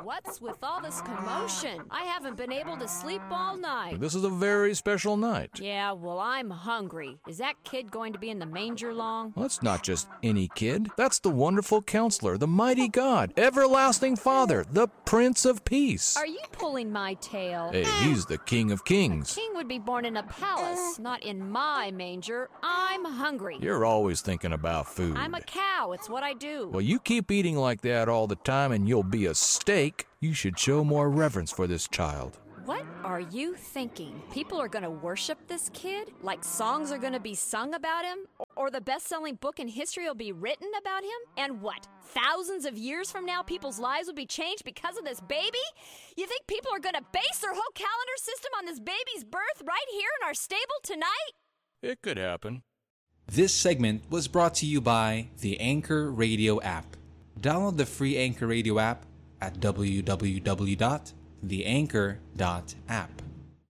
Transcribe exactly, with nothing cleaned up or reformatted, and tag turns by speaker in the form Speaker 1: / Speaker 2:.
Speaker 1: What's with all this commotion? I haven't been able to sleep all night.
Speaker 2: This is a very special night.
Speaker 1: Yeah, well, I'm hungry. Is that kid going to be in the manger long?
Speaker 2: Well, that's not just any kid. That's the wonderful counselor, the mighty God, everlasting Father, the Prince of Peace.
Speaker 1: Are you pulling my tail?
Speaker 2: Hey, he's the King of Kings.
Speaker 1: King would be born in a palace, not in my manger. I'm hungry.
Speaker 2: You're always thinking about food.
Speaker 1: I'm a cow. It's what I do.
Speaker 2: Well, you keep eating like that all the time and you'll be a steak. You should show more reverence for this child.
Speaker 1: What are you thinking? People are going to worship this kid? Like songs are going to be sung about him? Or the best-selling book in history will be written about him? And what? Thousands of years from now, people's lives will be changed because of this baby? You think people are going to base their whole calendar system on this baby's birth right here in our stable tonight?
Speaker 2: It could happen.
Speaker 3: This segment was brought to you by the Anchor Radio app. Download the free Anchor Radio app at w w w dot the anchor dot app.